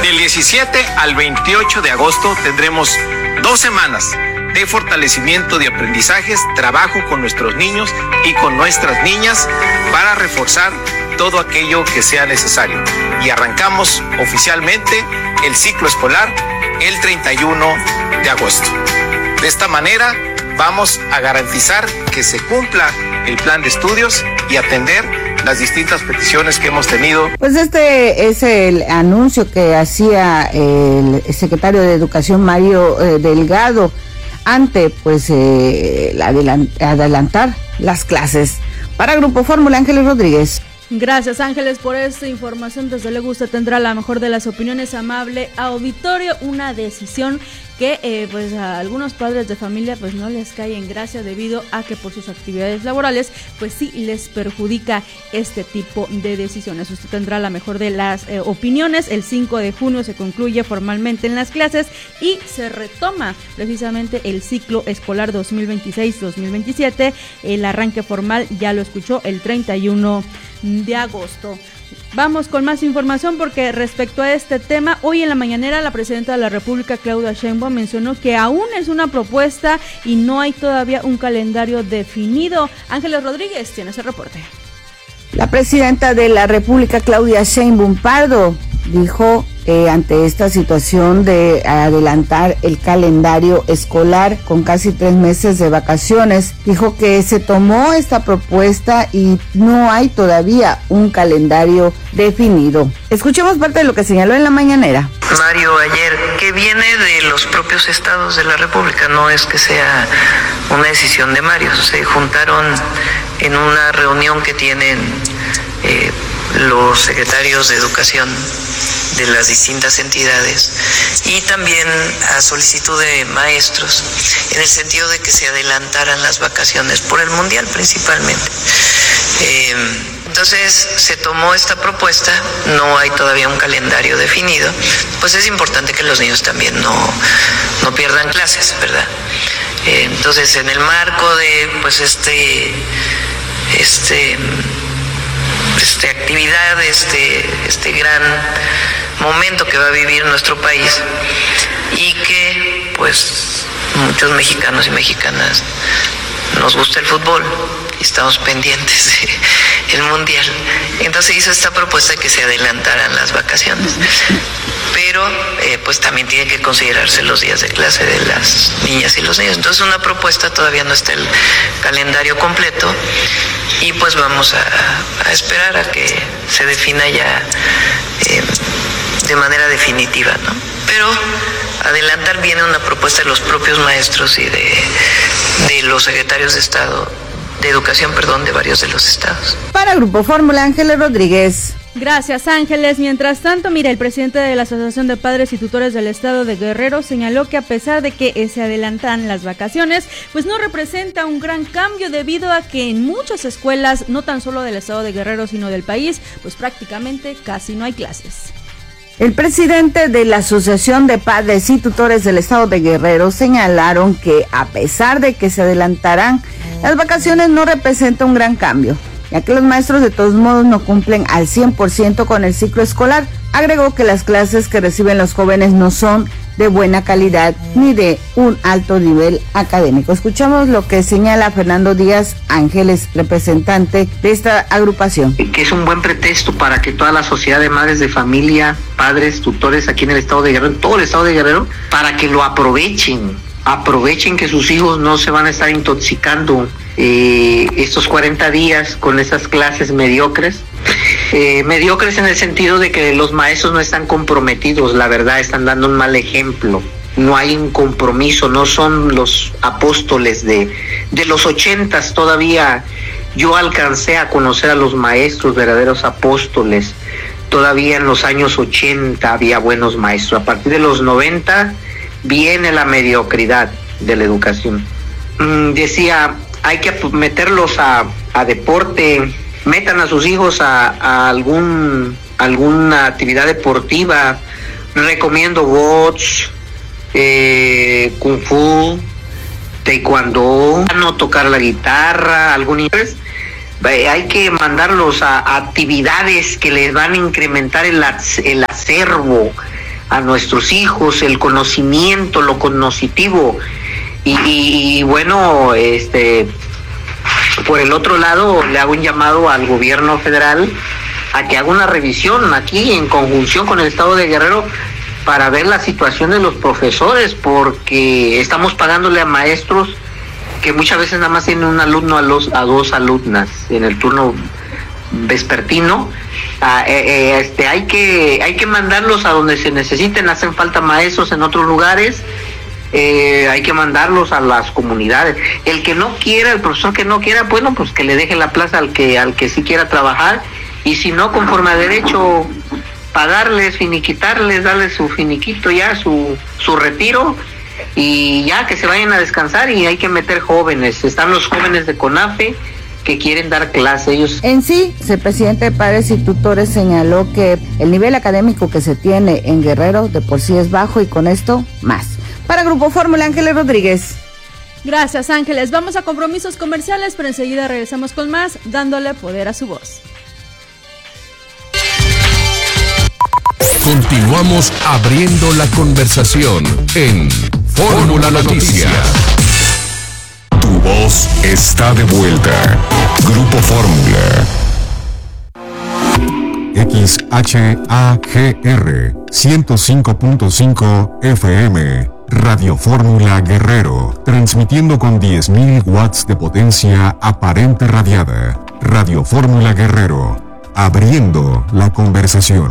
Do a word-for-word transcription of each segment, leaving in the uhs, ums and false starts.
Del diecisiete al veintiocho de agosto tendremos dos semanas de fortalecimiento de aprendizajes, trabajo con nuestros niños y con nuestras niñas para reforzar todo aquello que sea necesario. Y arrancamos oficialmente el ciclo escolar el treinta y uno de agosto. De esta manera vamos a garantizar que se cumpla el plan de estudios y atender las distintas peticiones que hemos tenido. Pues este es el anuncio que hacía el secretario de Educación, Mario eh, Delgado, ante pues eh, la adelant- adelantar las clases. Para Grupo Fórmula, Ángeles Rodríguez. Gracias, Ángeles, por esta información. Desde luego usted tendrá la mejor de las opiniones, amable auditorio. Una decisión que eh, pues a algunos padres de familia pues no les cae en gracia debido a que por sus actividades laborales pues sí les perjudica este tipo de decisiones. Usted tendrá la mejor de las eh, opiniones. El cinco de junio se concluye formalmente en las clases y se retoma precisamente el ciclo escolar dos mil veintiséis dos mil veintisiete. El arranque formal, ya lo escuchó, el treinta y uno de agosto. Vamos con más información porque respecto a este tema, hoy en la mañanera la presidenta de la República, Claudia Sheinbaum, mencionó que aún es una propuesta y no hay todavía un calendario definido. Ángeles Rodríguez tiene ese reporte. La presidenta de la República, Claudia Sheinbaum Pardo, dijo eh, ante esta situación de adelantar el calendario escolar con casi tres meses de vacaciones, dijo que se tomó esta propuesta y no hay todavía un calendario definido. Escuchemos parte de lo que señaló en la mañanera. Mario, ayer, que viene de los propios estados de la República, no es que sea una decisión de Mario, se juntaron en una reunión que tienen eh, los secretarios de educación de las distintas entidades y también a solicitud de maestros en el sentido de que se adelantaran las vacaciones por el mundial principalmente. Eh, entonces se tomó esta propuesta, no hay todavía un calendario definido, pues es importante que los niños también no, no pierdan clases, ¿verdad? Eh, entonces en el marco de pues este este Este, actividad, este, este gran momento que va a vivir nuestro país y que pues muchos mexicanos y mexicanas nos gusta el fútbol y estamos pendientes del mundial. Entonces hizo esta propuesta de que se adelantaran las vacaciones, pero eh, pues también tiene que considerarse los días de clase de las niñas y los niños. Entonces una propuesta, todavía no está el calendario completo y pues vamos a, a esperar a que se defina ya eh, de manera definitiva, ¿no? Pero adelantar viene una propuesta de los propios maestros y de, de los secretarios de Estado, de Educación, perdón, de varios de los estados. Para Grupo Fórmula, Ángeles Rodríguez. Gracias, Ángeles. Mientras tanto, mira, el presidente de la Asociación de Padres y Tutores del Estado de Guerrero señaló que a pesar de que se adelantan las vacaciones, pues no representa un gran cambio debido a que en muchas escuelas, no tan solo del Estado de Guerrero, sino del país, pues prácticamente casi no hay clases. El presidente de la Asociación de Padres y Tutores del Estado de Guerrero señalaron que a pesar de que se adelantarán las vacaciones, no representa un gran cambio, ya que los maestros de todos modos no cumplen al cien por ciento con el ciclo escolar. Agregó que las clases que reciben los jóvenes no son de buena calidad ni de un alto nivel académico. Escuchamos lo que señala Fernando Díaz Ángeles, representante de esta agrupación. Que es un buen pretexto para que toda la sociedad de madres de familia, padres, tutores aquí en el estado de Guerrero, en todo el estado de Guerrero, para que lo aprovechen. Aprovechen que sus hijos no se van a estar intoxicando eh, estos cuarenta días con esas clases mediocres. Eh, mediocres en el sentido de que los maestros no están comprometidos, la verdad, están dando un mal ejemplo. No hay un compromiso, no son los apóstoles de, de los ochentas todavía. Yo alcancé a conocer a los maestros, verdaderos apóstoles. Todavía en los años ochenta había buenos maestros. A partir de los noventa viene la mediocridad de la educación. Mm, decía, hay que meterlos a, a deporte, metan a sus hijos a, a algún alguna actividad deportiva. Recomiendo box, eh, kung fu, taekwondo, no tocar la guitarra, algún inglés. Hay que mandarlos a, a actividades que les van a incrementar el, el acervo, a nuestros hijos, el conocimiento, lo cognitivo. Y, y, y bueno, este, por el otro lado, le hago un llamado al gobierno federal a que haga una revisión aquí en conjunción con el estado de Guerrero para ver la situación de los profesores, porque estamos pagándole a maestros que muchas veces nada más tienen un alumno a, los, a dos alumnas en el turno vespertino. Ah, eh, eh, este, hay que hay que mandarlos a donde se necesiten, hacen falta maestros en otros lugares, eh, hay que mandarlos a las comunidades. El que no quiera, el profesor que no quiera, bueno, pues que le deje la plaza al que al que sí quiera trabajar, y si no, conforme a derecho, pagarles, finiquitarles, darles su finiquito ya, su, su retiro, y ya que se vayan a descansar. Y hay que meter jóvenes, están los jóvenes de CONAFE que quieren dar clase. Ellos en sí, el presidente de Padres y Tutores señaló que el nivel académico que se tiene en Guerrero de por sí es bajo, y con esto más. Para Grupo Fórmula, Ángeles Rodríguez. Gracias, Ángeles. Vamos a compromisos comerciales, pero enseguida regresamos con más, dándole poder a su voz. Continuamos abriendo la conversación en Fórmula Noticias. Tu voz está de vuelta. Grupo Fórmula. X H A G R ciento cinco punto cinco F M, Radio Fórmula Guerrero, transmitiendo con diez mil watts de potencia aparente radiada. Radio Fórmula Guerrero, abriendo la conversación.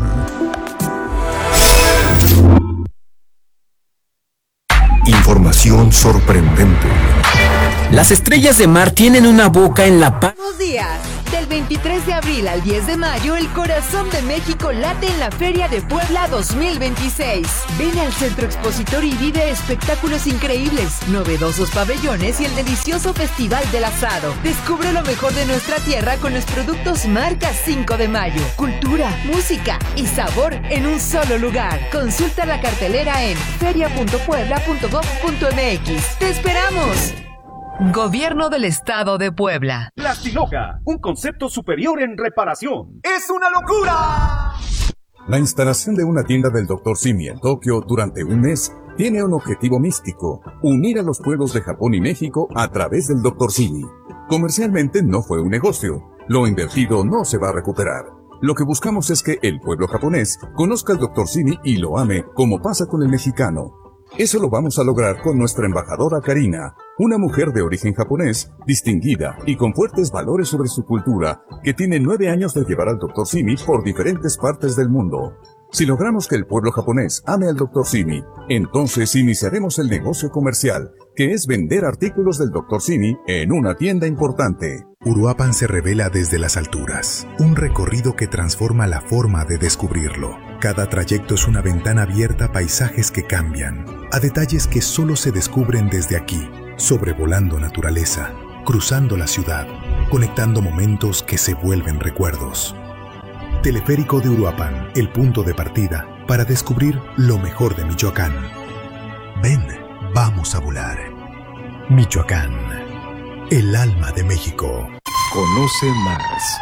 Información sorprendente. Las estrellas de mar tienen una boca en la pa... Buenos días. Del veintitrés de abril al diez de mayo, el corazón de México late en la Feria de Puebla dos mil veintiséis. Ven al Centro Expositor y vive espectáculos increíbles, novedosos pabellones y el delicioso Festival del Asado. Descubre lo mejor de nuestra tierra con los productos marca cinco de mayo. Cultura, música y sabor en un solo lugar. Consulta la cartelera en feria punto puebla punto gob punto m x. ¡Te esperamos! Gobierno del Estado de Puebla. Plastiloca, un concepto superior en reparación. ¡Es una locura! La instalación de una tienda del doctor Simi en Tokio durante un mes tiene un objetivo místico: unir a los pueblos de Japón y México a través del doctor Simi. Comercialmente no fue un negocio. Lo invertido no se va a recuperar. Lo que buscamos es que el pueblo japonés conozca al doctor Simi y lo ame, como pasa con el mexicano. Eso lo vamos a lograr con nuestra embajadora Karina, una mujer de origen japonés, distinguida y con fuertes valores sobre su cultura, que tiene nueve años de llevar al doctor Simi por diferentes partes del mundo. Si logramos que el pueblo japonés ame al doctor Simi, entonces iniciaremos el negocio comercial, que es vender artículos del doctor Simi en una tienda importante. Uruapan se revela desde las alturas, un recorrido que transforma la forma de descubrirlo. Cada trayecto es una ventana abierta a paisajes que cambian, a detalles que solo se descubren desde aquí, sobrevolando naturaleza, cruzando la ciudad, conectando momentos que se vuelven recuerdos. Teleférico de Uruapan, el punto de partida para descubrir lo mejor de Michoacán. Ven, vamos a volar. Michoacán, el alma de México. Conoce más.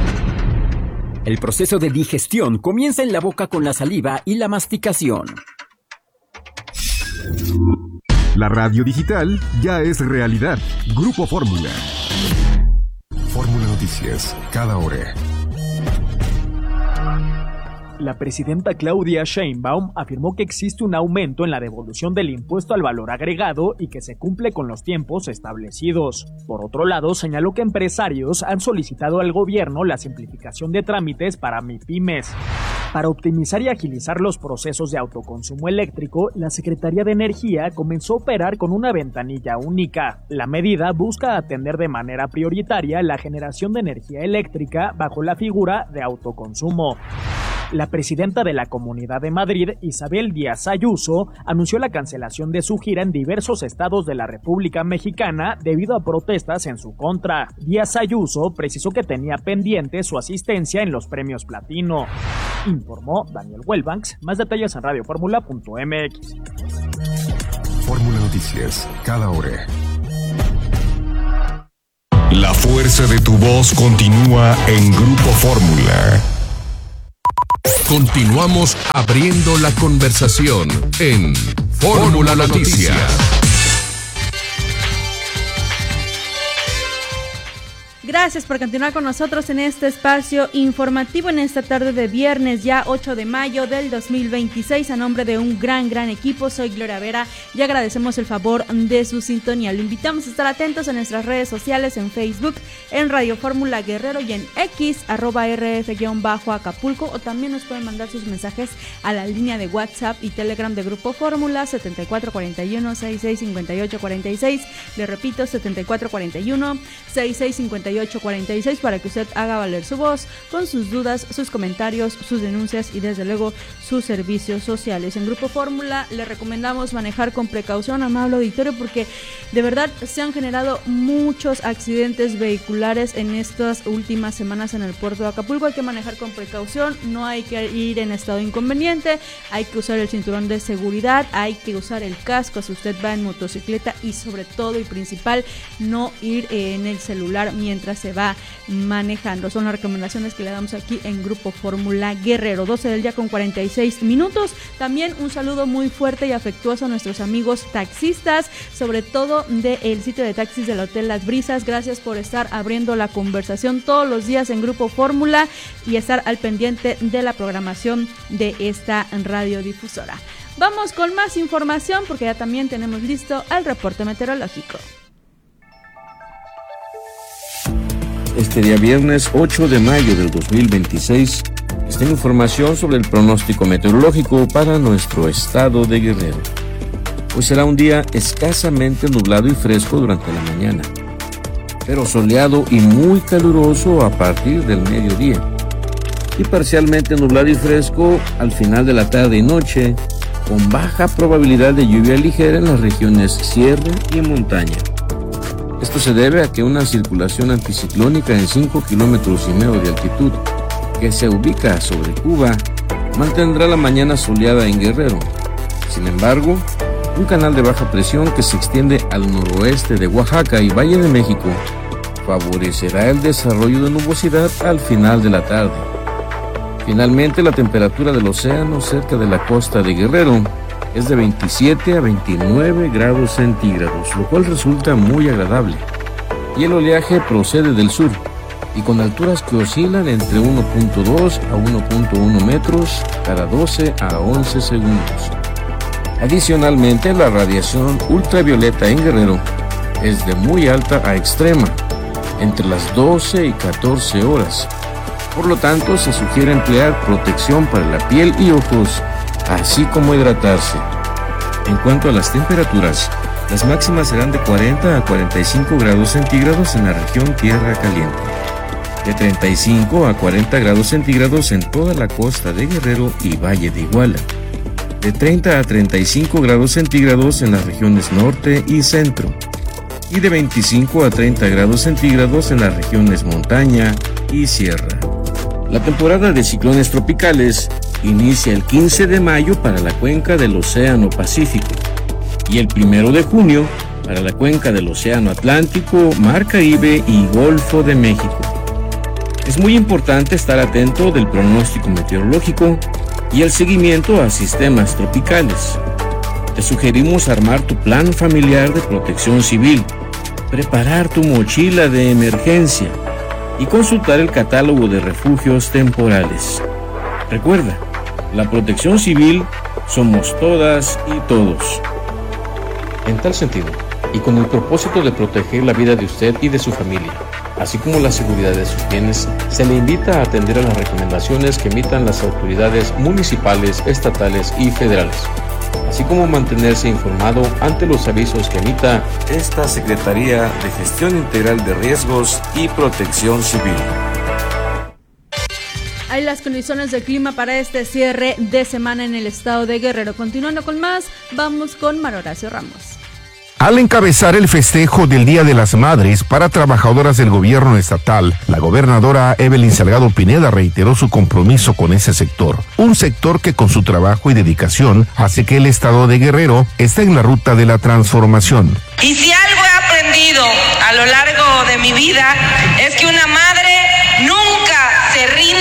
El proceso de digestión comienza en la boca con la saliva y la masticación. La radio digital ya es realidad. Grupo Fórmula. Fórmula Noticias, cada hora. La presidenta Claudia Sheinbaum afirmó que existe un aumento en la devolución del impuesto al valor agregado y que se cumple con los tiempos establecidos. Por otro lado, señaló que empresarios han solicitado al gobierno la simplificación de trámites para MIPYMES. Para optimizar y agilizar los procesos de autoconsumo eléctrico, la Secretaría de Energía comenzó a operar con una ventanilla única. La medida busca atender de manera prioritaria la generación de energía eléctrica bajo la figura de autoconsumo. La presidenta de la Comunidad de Madrid, Isabel Díaz Ayuso, anunció la cancelación de su gira en diversos estados de la República Mexicana debido a protestas en su contra. Díaz Ayuso precisó que tenía pendiente su asistencia en los premios Platino. Informó Daniel Welbanks. Más detalles en radio fórmula punto m x. Fórmula Noticias, cada hora. La fuerza de tu voz continúa en Grupo Fórmula. Continuamos abriendo la conversación en Fórmula Noticias. Gracias por continuar con nosotros en este espacio informativo en esta tarde de viernes, ya ocho de mayo del dos mil veintiséis. A nombre de un gran, gran equipo, soy Gloria Vera y agradecemos el favor de su sintonía. Lo invitamos a estar atentos en nuestras redes sociales, en Facebook, en Radio Fórmula Guerrero y en X, arroba rf-acapulco, o también nos pueden mandar sus mensajes a la línea de WhatsApp y Telegram de Grupo Fórmula setenta y cuatro cuarenta y uno, sesenta y seis cincuenta y ocho cuarenta y seis. Le repito, setenta y cuatro cuarenta y uno, sesenta y seis cincuenta y ocho cuarenta y seis, para que usted haga valer su voz con sus dudas, sus comentarios, sus denuncias y desde luego sus servicios sociales. En Grupo Fórmula le recomendamos manejar con precaución, amable auditorio, porque de verdad se han generado muchos accidentes vehiculares en estas últimas semanas en el puerto de Acapulco. Hay que manejar con precaución, no hay que ir en estado inconveniente, hay que usar el cinturón de seguridad, hay que usar el casco si usted va en motocicleta y sobre todo y principal, no ir en el celular mientras se va manejando. Son las recomendaciones que le damos aquí en Grupo Fórmula Guerrero. doce del día con cuarenta y seis minutos. También un saludo muy fuerte y afectuoso a nuestros amigos taxistas, sobre todo del sitio de taxis del Hotel Las Brisas. Gracias por estar abriendo la conversación todos los días en Grupo Fórmula y estar al pendiente de la programación de esta radiodifusora. Vamos con más información porque ya también tenemos listo el reporte meteorológico. Este día viernes ocho de mayo del dos mil veintiséis, esta información sobre el pronóstico meteorológico para nuestro estado de Guerrero. Hoy será un día escasamente nublado y fresco durante la mañana, pero soleado y muy caluroso a partir del mediodía, y parcialmente nublado y fresco al final de la tarde y noche, con baja probabilidad de lluvia ligera en las regiones sierra y montaña. Esto se debe a que una circulación anticiclónica en cinco kilómetros y medio de altitud, que se ubica sobre Cuba, mantendrá la mañana soleada en Guerrero. Sin embargo, un canal de baja presión que se extiende al noroeste de Oaxaca y Valle de México favorecerá el desarrollo de nubosidad al final de la tarde. Finalmente, la temperatura del océano cerca de la costa de Guerrero es de veintisiete a veintinueve grados centígrados, lo cual resulta muy agradable. Y el oleaje procede del sur, y con alturas que oscilan entre uno punto dos a uno punto uno metros cada doce a once segundos. Adicionalmente, la radiación ultravioleta en Guerrero es de muy alta a extrema, entre las doce y catorce horas. Por lo tanto, se sugiere emplear protección para la piel y ojos, así como hidratarse. En cuanto a las temperaturas, las máximas serán de cuarenta a cuarenta y cinco grados centígrados en la región Tierra Caliente, de treinta y cinco a cuarenta grados centígrados en toda la costa de Guerrero y Valle de Iguala, de treinta a treinta y cinco grados centígrados en las regiones norte y centro, y de veinticinco a treinta grados centígrados en las regiones montaña y sierra. La temporada de ciclones tropicales inicia el quince de mayo para la cuenca del Océano Pacífico y el primero de junio para la cuenca del Océano Atlántico, Mar Caribe y Golfo de México. Es muy importante estar atento del pronóstico meteorológico y el seguimiento a sistemas tropicales. Te sugerimos armar tu plan familiar de protección civil, preparar tu mochila de emergencia y consultar el catálogo de refugios temporales. Recuerda, la protección civil somos todas y todos. En tal sentido, y con el propósito de proteger la vida de usted y de su familia, así como la seguridad de sus bienes, se le invita a atender a las recomendaciones que emitan las autoridades municipales, estatales y federales, así como mantenerse informado ante los avisos que emita esta Secretaría de Gestión Integral de Riesgos y Protección Civil. Hay las condiciones del clima para este cierre de semana en el estado de Guerrero. Continuando con más, vamos con Mar Horacio Ramos. Al encabezar el festejo del Día de las Madres para trabajadoras del gobierno estatal, la gobernadora Evelyn Salgado Pineda reiteró su compromiso con ese sector, un sector que con su trabajo y dedicación hace que el estado de Guerrero esté en la ruta de la transformación. Y si algo he aprendido a lo largo de mi vida es que una madre nunca se rinde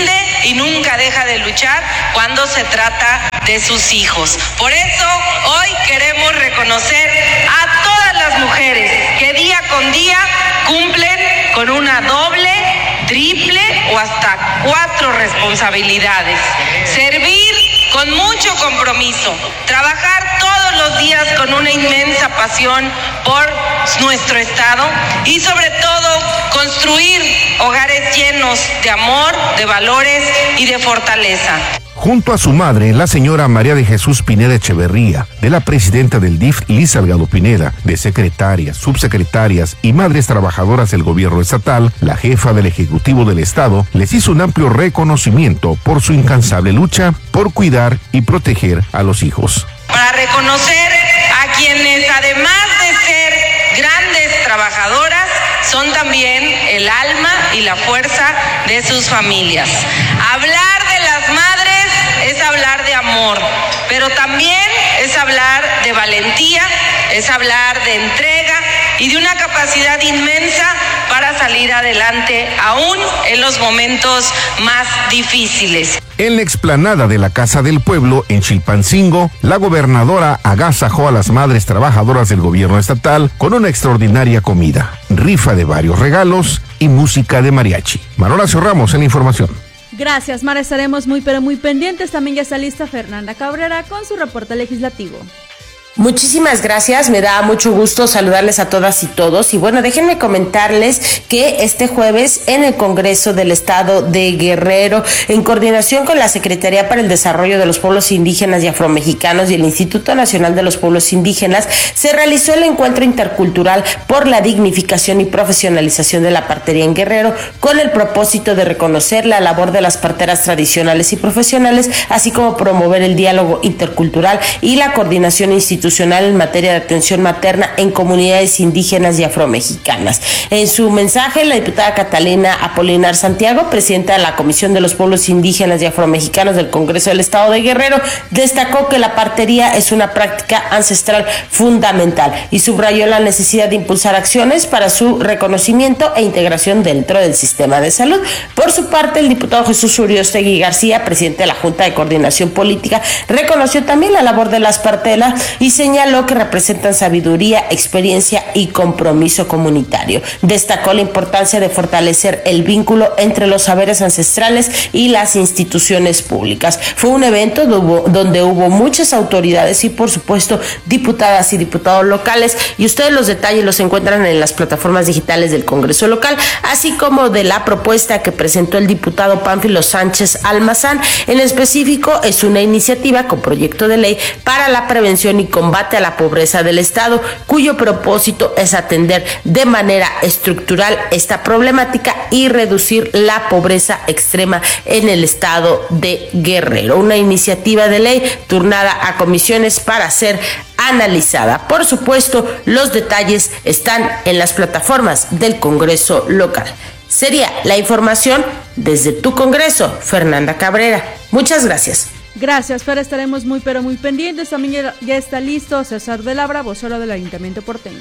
y nunca deja de luchar cuando se trata de sus hijos. Por eso hoy queremos reconocer a todas las mujeres que día con día cumplen con una doble, triple o hasta cuatro responsabilidades. Servir con mucho compromiso, trabajar todos los días con una inmensa pasión por nuestro Estado y sobre todo construir hogares llenos de amor, de valores y de fortaleza. Junto a su madre, la señora María de Jesús Pineda Echeverría, de la presidenta del D I F, Liz Salgado Pineda, de secretarias, subsecretarias y madres trabajadoras del gobierno estatal, la jefa del Ejecutivo del Estado les hizo un amplio reconocimiento por su incansable lucha por cuidar y proteger a los hijos. Para reconocer a quienes, además de ser grandes trabajadoras, son también el alma y la fuerza de sus familias. Hablar de las madres es hablar de amor, pero también es hablar de valentía, es hablar de entrega y de una capacidad inmensa para salir adelante aún en los momentos más difíciles. En la explanada de la Casa del Pueblo, en Chilpancingo, la gobernadora agasajó a las madres trabajadoras del gobierno estatal con una extraordinaria comida, rifa de varios regalos y música de mariachi. Manuel Ramos en la información. Gracias, Mara. Estaremos muy pero muy pendientes. También ya está lista Fernanda Cabrera con su reporte legislativo. Muchísimas gracias, me da mucho gusto saludarles a todas y todos y bueno, déjenme comentarles que este jueves en el Congreso del Estado de Guerrero, en coordinación con la Secretaría para el Desarrollo de los Pueblos Indígenas y Afromexicanos y el Instituto Nacional de los Pueblos Indígenas, se realizó el encuentro intercultural por la dignificación y profesionalización de la partería en Guerrero, con el propósito de reconocer la labor de las parteras tradicionales y profesionales, así como promover el diálogo intercultural y la coordinación institucional en materia de atención materna en comunidades indígenas y afromexicanas. En su mensaje, la diputada Catalina Apolinar Santiago, presidenta de la Comisión de los Pueblos Indígenas y Afromexicanos del Congreso del Estado de Guerrero, destacó que la partería es una práctica ancestral fundamental y subrayó la necesidad de impulsar acciones para su reconocimiento e integración dentro del sistema de salud. Por su parte, el diputado Jesús Uriostegui García, presidente de la Junta de Coordinación Política, reconoció también la labor de las parteras y señaló que representan sabiduría, experiencia y compromiso comunitario. Destacó la importancia de fortalecer el vínculo entre los saberes ancestrales y las instituciones públicas. Fue un evento donde hubo muchas autoridades y por supuesto diputadas y diputados locales, y ustedes los detalles los encuentran en las plataformas digitales del Congreso local, así como de la propuesta que presentó el diputado Pánfilo Sánchez Almazán. En específico, es una iniciativa con proyecto de ley para la prevención y combate a la pobreza del Estado, cuyo propósito es atender de manera estructural esta problemática y reducir la pobreza extrema en el Estado de Guerrero. Una iniciativa de ley turnada a comisiones para ser analizada. Por supuesto, los detalles están en las plataformas del Congreso local. Sería la información desde tu Congreso, Fernanda Cabrera. Muchas gracias. Gracias, Fer, estaremos muy pero muy pendientes. También ya, ya está listo César de Labra, vocero del Ayuntamiento porteño.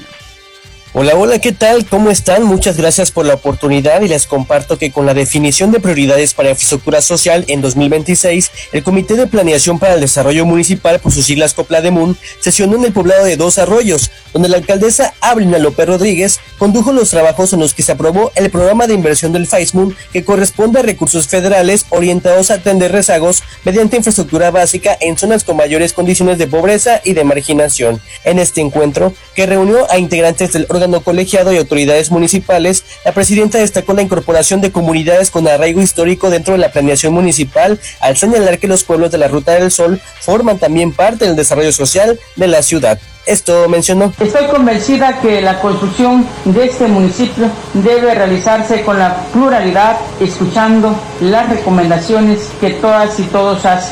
Hola, hola, ¿qué tal? ¿Cómo están? Muchas gracias por la oportunidad y les comparto que con la definición de prioridades para infraestructura social en dos mil veintiséis, el Comité de Planeación para el Desarrollo Municipal, por sus siglas COPLADEMUN, sesionó en el poblado de Dos Arroyos, donde la alcaldesa Abrina López Rodríguez condujo los trabajos en los que se aprobó el programa de inversión del FAISMUN, que corresponde a recursos federales orientados a atender rezagos mediante infraestructura básica en zonas con mayores condiciones de pobreza y de marginación. En este encuentro, que reunió a integrantes del órgano colegiado y autoridades municipales, la presidenta destacó la incorporación de comunidades con arraigo histórico dentro de la planeación municipal, al señalar que los pueblos de la Ruta del Sol forman también parte del desarrollo social de la ciudad. Esto mencionó. Estoy convencida que la construcción de este municipio debe realizarse con la pluralidad, escuchando las recomendaciones que todas y todos hacen.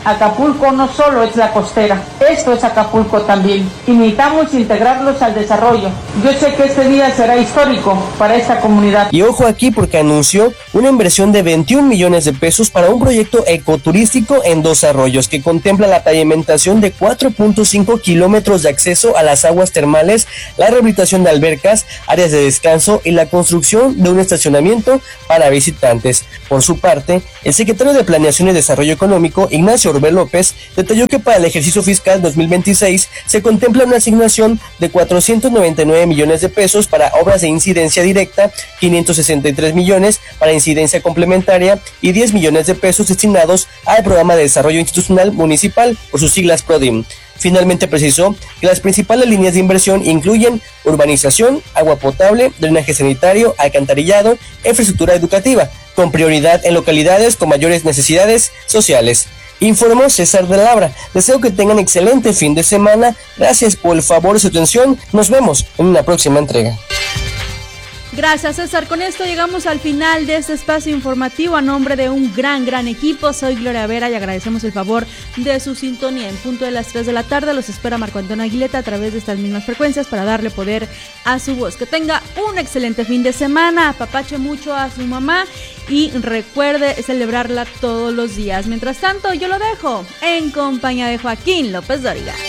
Acapulco no solo es la costera, esto es Acapulco también, y necesitamos integrarlos al desarrollo. Yo sé que este día será histórico para esta comunidad. Y ojo aquí porque anunció una inversión de veintiún millones de pesos para un proyecto ecoturístico en dos arroyos que contempla la pavimentación de cuatro punto cinco kilómetros de acceso a las aguas termales, la rehabilitación de albercas, áreas de descanso y la construcción de un estacionamiento para visitantes. Por su parte, el secretario de Planeación y Desarrollo Económico, Ignacio Orbel López, detalló que para el ejercicio fiscal dos mil veintiséis se contempla una asignación de cuatrocientos noventa y nueve millones de pesos para obras de incidencia directa, quinientos sesenta y tres millones para incidencia complementaria y diez millones de pesos destinados al Programa de Desarrollo Institucional Municipal, por sus siglas PRODIM. Finalmente precisó que las principales líneas de inversión incluyen urbanización, agua potable, drenaje sanitario, alcantarillado, infraestructura educativa, con prioridad en localidades con mayores necesidades sociales. Informó César de Labra. Deseo que tengan excelente fin de semana. Gracias por el favor de su atención. Nos vemos en una próxima entrega. Gracias, César. Con esto llegamos al final de este espacio informativo. A nombre de un gran, gran equipo, soy Gloria Vera y agradecemos el favor de su sintonía. En punto de las tres de la tarde los espera Marco Antonio Aguileta a través de estas mismas frecuencias para darle poder a su voz. Que tenga un excelente fin de semana, apapache mucho a su mamá y recuerde celebrarla todos los días. Mientras tanto, yo lo dejo en compañía de Joaquín López Dóriga.